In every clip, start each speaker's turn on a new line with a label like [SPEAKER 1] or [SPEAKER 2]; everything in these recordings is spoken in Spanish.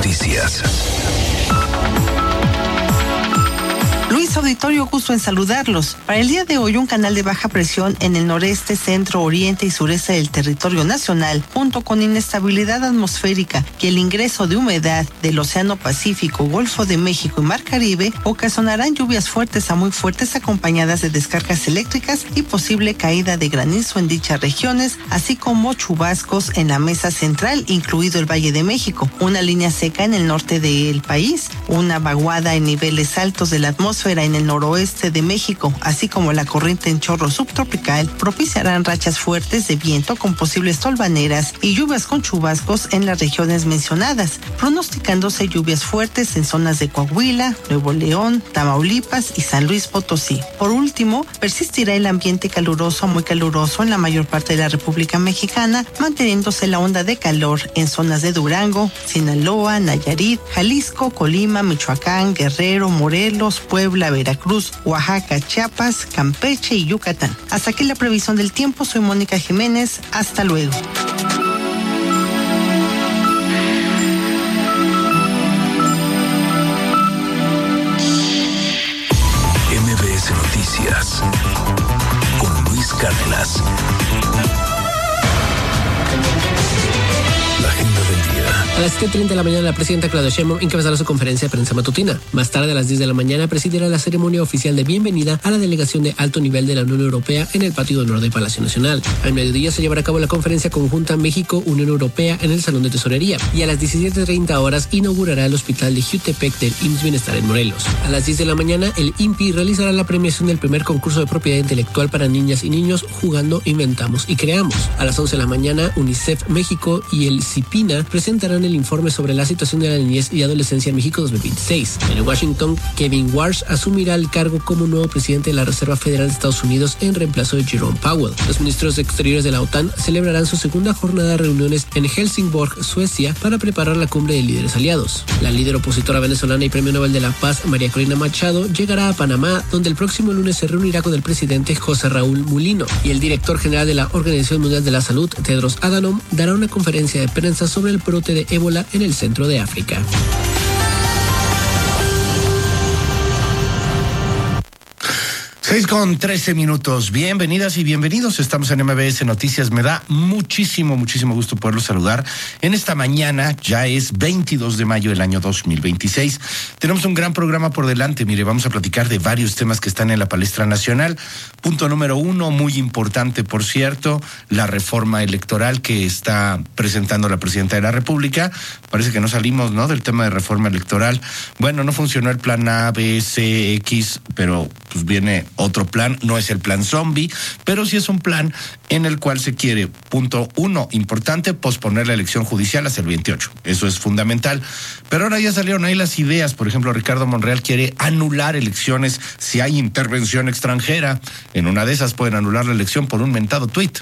[SPEAKER 1] Noticias.
[SPEAKER 2] Luis Auditorio, gusto en saludarlos. Para el día de hoy, un canal de baja presión en el noreste, centro, oriente y sureste del territorio nacional, junto con inestabilidad atmosférica y el ingreso de humedad del Océano Pacífico, Golfo de México y Mar Caribe, ocasionarán lluvias fuertes a muy fuertes acompañadas de descargas eléctricas y posible caída de granizo en dichas regiones, así como chubascos en la mesa central, incluido el Valle de México, una línea seca en el norte del país, una vaguada en niveles altos de la atmósfera en el noroeste de México, así como la corriente en chorro subtropical, propiciarán rachas fuertes de viento con posibles tolvaneras y lluvias con chubascos en las regiones mencionadas, pronosticándose lluvias fuertes en zonas de Coahuila, Nuevo León, Tamaulipas y San Luis Potosí. Por último, persistirá el ambiente caluroso a muy caluroso en la mayor parte de la República Mexicana, manteniéndose la onda de calor en zonas de Durango, Sinaloa, Nayarit, Jalisco, Colima, Michoacán, Guerrero, Morelos, Puebla, Veracruz, Oaxaca, Chiapas, Campeche y Yucatán. Hasta aquí la previsión del tiempo. Soy Mónica Jiménez. Hasta luego.
[SPEAKER 1] MBS Noticias con Luis Cárdenas. La agenda del día.
[SPEAKER 3] A las 7:30 de la mañana, la presidenta Claudia Sheinbaum encabezará su conferencia de prensa matutina. Más tarde, a las 10 de la mañana, presidirá la ceremonia oficial de bienvenida a la delegación de alto nivel de la Unión Europea en el patio de honor del Palacio Nacional. Al mediodía se llevará a cabo la conferencia conjunta México-Unión Europea en el Salón de Tesorería. Y a las 17:30 horas inaugurará el hospital de Jutepec del IMSS Bienestar en Morelos. A las 10 de la mañana, el INPI realizará la premiación del primer concurso de propiedad intelectual para niñas y niños Jugando, Inventamos y Creamos. A las 11 de la mañana, UNICEF México y el CIPINA presentarán el informe sobre la situación de la niñez y adolescencia en México 2026. En Washington, Kevin Warsh asumirá el cargo como nuevo presidente de la Reserva Federal de Estados Unidos en reemplazo de Jerome Powell. Los ministros exteriores de la OTAN celebrarán su segunda jornada de reuniones en Helsingborg, Suecia, para preparar la cumbre de líderes aliados. La líder opositora venezolana y Premio Nobel de la Paz, María Corina Machado, llegará a Panamá, donde el próximo lunes se reunirá con el presidente José Raúl Mulino. Y el director general de la Organización Mundial de la Salud, Tedros Adhanom, dará una conferencia de prensa sobre el brote de ébola en el centro de África.
[SPEAKER 4] 6:13. Bienvenidas y bienvenidos. Estamos en MBS Noticias. Me da muchísimo gusto poderlos saludar. En esta mañana, ya es 22 de mayo del año 2026. Tenemos un gran programa por delante. Mire, vamos a platicar de varios temas que están en la palestra nacional. Punto número 1, muy importante, por cierto, la reforma electoral que está presentando la presidenta de la República. Parece que no salimos, ¿no?, del tema de reforma electoral. Bueno, no funcionó el plan A, B, C, X, pero pues viene otro plan. No es el plan zombie, pero sí es un plan en el cual se quiere, punto 1, importante, posponer la elección judicial hasta el 28. Eso es fundamental. Pero ahora ya salieron ahí las ideas. Por ejemplo, Ricardo Monreal quiere anular elecciones si hay intervención extranjera. En una de esas pueden anular la elección por un mentado tuit.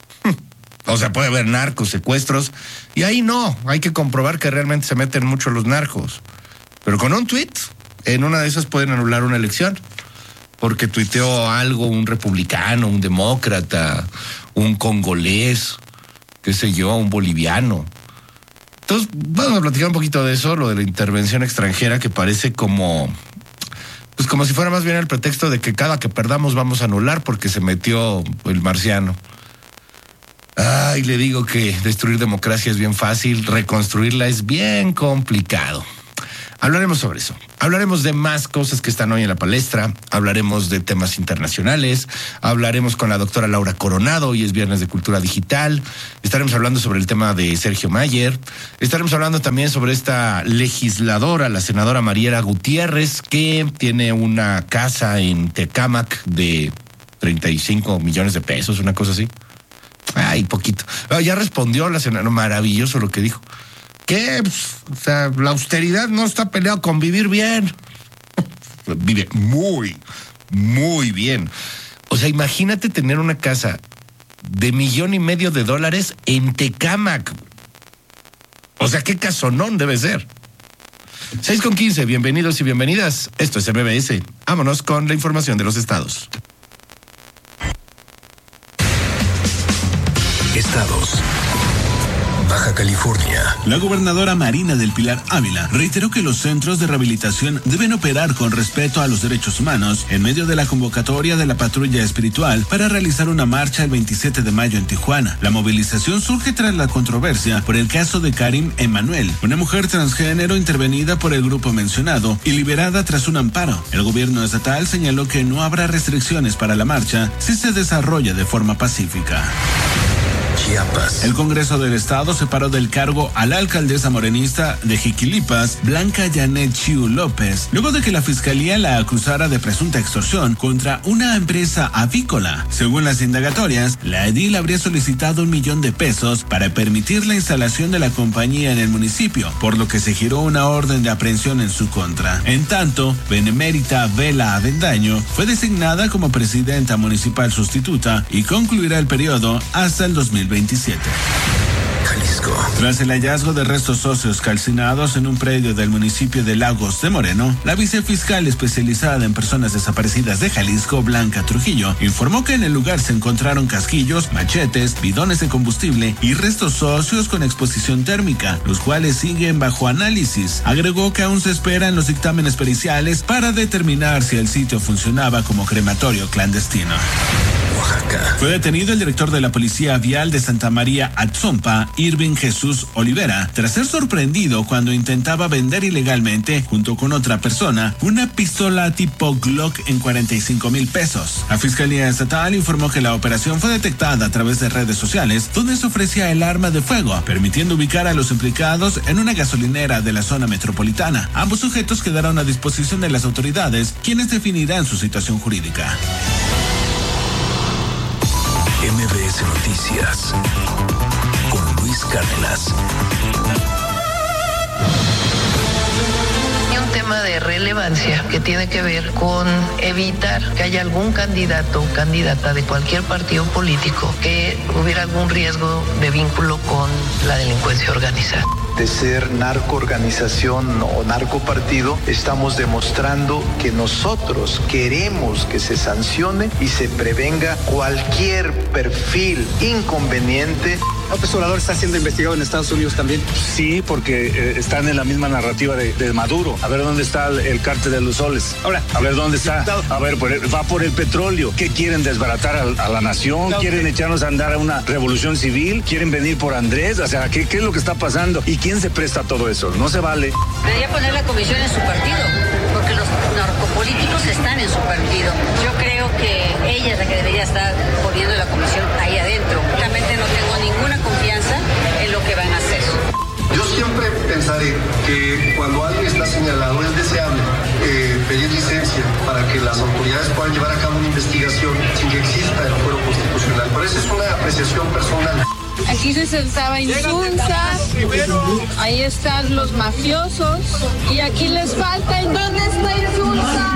[SPEAKER 4] O sea, puede haber narcos, secuestros, y ahí no, hay que comprobar que realmente se meten mucho los narcos. Pero con un tuit, en una de esas pueden anular una elección, porque tuiteó algo un republicano, un demócrata, un congolés, qué sé yo, un boliviano. Entonces, vamos a platicar un poquito de eso, lo de la intervención extranjera, que parece como si fuera más bien el pretexto de que cada que perdamos vamos a anular porque se metió el marciano. Ay, le digo que destruir democracia es bien fácil, reconstruirla es bien complicado. Hablaremos sobre eso. Hablaremos de más cosas que están hoy en la palestra. Hablaremos de temas internacionales. Hablaremos con la doctora Laura Coronado. Hoy es viernes de Cultura Digital. Estaremos hablando sobre el tema de Sergio Mayer. Estaremos hablando también sobre esta legisladora, la senadora Mariela Gutiérrez, que tiene una casa en Tecámac de 35 millones de pesos, una cosa así. Ay, poquito. Ya respondió la senadora, maravilloso lo que dijo. Que, o sea, la austeridad no está peleado con vivir bien. Vive muy, muy bien. O sea, imagínate tener una casa de $1.500.000 en Tecámac. O sea, qué casonón debe ser. 6:15, bienvenidos y bienvenidas. Esto es MBS. Vámonos con la información de los estados.
[SPEAKER 1] Estados. Baja Baja California.
[SPEAKER 5] La gobernadora Marina del Pilar Ávila reiteró que los centros de rehabilitación deben operar con respeto a los derechos humanos en medio de la convocatoria de la patrulla espiritual para realizar una marcha el 27 de mayo en Tijuana. La movilización surge tras la controversia por el caso de Karim Emanuel, una mujer transgénero intervenida por el grupo mencionado y liberada tras un amparo. El gobierno estatal señaló que no habrá restricciones para la marcha si se desarrolla de forma pacífica.
[SPEAKER 1] Chiapas.
[SPEAKER 5] El Congreso del Estado separó del cargo a la alcaldesa morenista de Jiquilipas, Blanca Janet Chiu López, luego de que la fiscalía la acusara de presunta extorsión contra una empresa avícola. Según las indagatorias, la edil habría solicitado $1 millón para permitir la instalación de la compañía en el municipio, por lo que se giró una orden de aprehensión en su contra. En tanto, Benemérita Vela Avendaño fue designada como presidenta municipal sustituta y concluirá el periodo hasta el 2027.
[SPEAKER 1] Jalisco.
[SPEAKER 5] Tras el hallazgo de restos óseos calcinados en un predio del municipio de Lagos de Moreno, la vicefiscal especializada en personas desaparecidas de Jalisco, Blanca Trujillo, informó que en el lugar se encontraron casquillos, machetes, bidones de combustible y restos óseos con exposición térmica, los cuales siguen bajo análisis. Agregó que aún se esperan los dictámenes periciales para determinar si el sitio funcionaba como crematorio clandestino.
[SPEAKER 1] Oaxaca.
[SPEAKER 5] Fue detenido el director de la Policía Vial de Santa María Atzompa, Irving Jesús Olivera, tras ser sorprendido cuando intentaba vender ilegalmente, junto con otra persona, una pistola tipo Glock en $45,000. La Fiscalía Estatal informó que la operación fue detectada a través de redes sociales, donde se ofrecía el arma de fuego, permitiendo ubicar a los implicados en una gasolinera de la zona metropolitana. Ambos sujetos quedaron a disposición de las autoridades, quienes definirán su situación jurídica.
[SPEAKER 1] MBS Noticias con Luis Cárdenas.
[SPEAKER 6] Hay un tema de relevancia que tiene que ver con evitar que haya algún candidato o candidata de cualquier partido político que hubiera algún riesgo de vínculo con la delincuencia organizada.
[SPEAKER 7] De ser narcoorganización o narcopartido, estamos demostrando que nosotros queremos que se sancione y se prevenga cualquier perfil inconveniente.
[SPEAKER 8] ¿López Obrador está siendo investigado en Estados Unidos también? Sí, porque están en la misma narrativa de Maduro. A ver dónde está el cártel de los soles. Ahora, a ver dónde está. A ver, va por el petróleo. ¿Qué quieren, desbaratar a la nación? ¿Quieren echarnos a andar a una revolución civil? ¿Quieren venir por Andrés? O sea, ¿qué es lo que está pasando? ¿Y quién se presta a todo eso? No se vale.
[SPEAKER 9] Debería poner la comisión en su partido, porque los narcopolíticos están en su partido. Yo creo que ella es la que debería estar poniendo la comisión ahí adentro. Realmente no tengo ninguna confianza en lo que van a hacer.
[SPEAKER 10] Yo siempre pensaré que cuando alguien está señalado es deseable pedir licencia para que las autoridades puedan llevar a cabo una investigación sin que exista el fuero constitucional. Pero esa es una apreciación personal.
[SPEAKER 11] Aquí se sentaba Insunza, ahí están los mafiosos y aquí les falta. ¿Dónde está Insunza?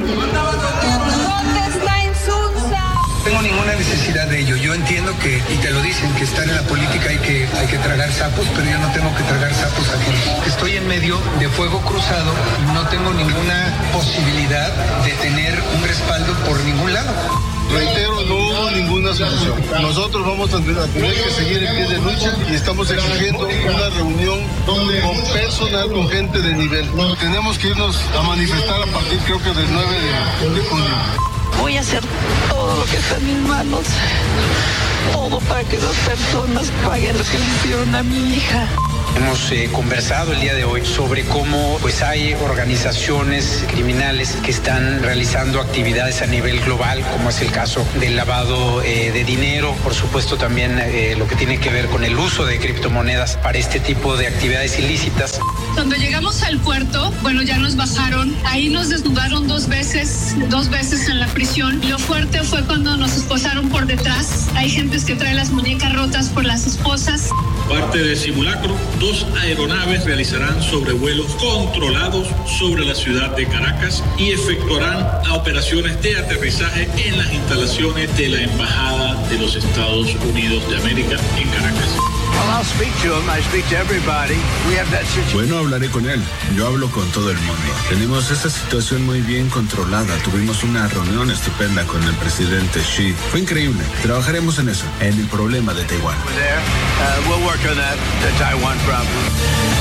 [SPEAKER 11] ¿Dónde está Insunza?
[SPEAKER 12] No tengo ninguna necesidad de ello. Yo entiendo que, y te lo dicen, que estar en la política hay que tragar sapos, pero yo no tengo que tragar sapos aquí. Estoy en medio de fuego cruzado y no tengo ninguna posibilidad de tener un respaldo por ningún lado.
[SPEAKER 10] Reitero, no hubo ninguna solución. Nosotros vamos a tener que seguir en pie de lucha y estamos exigiendo una reunión con personal, con gente de nivel. Tenemos que irnos a manifestar a partir, creo que del 9 de junio.
[SPEAKER 6] Voy a hacer todo lo que está en mis manos, todo para que esas personas paguen lo que le hicieron a mi hija.
[SPEAKER 13] Hemos conversado el día de hoy sobre cómo hay organizaciones criminales que están realizando actividades a nivel global, como es el caso del lavado de dinero, por supuesto también lo que tiene que ver con el uso de criptomonedas para este tipo de actividades ilícitas.
[SPEAKER 14] Cuando llegamos al puerto, ya nos bajaron, ahí nos desnudaron dos veces en la prisión. Lo fuerte fue cuando nos esposaron por detrás. Hay gentes que traen las muñecas rotas por las esposas.
[SPEAKER 15] Parte del simulacro, 2 aeronaves realizarán sobrevuelos controlados sobre la ciudad de Caracas y efectuarán operaciones de aterrizaje en las instalaciones de la Embajada de los Estados Unidos de América en Caracas.
[SPEAKER 5] Bueno, hablaré con él. Yo hablo con todo el mundo. Tenemos esa situación muy bien controlada. Tuvimos una reunión estupenda con el presidente Xi. Fue increíble. Trabajaremos en eso, en el problema de Taiwán.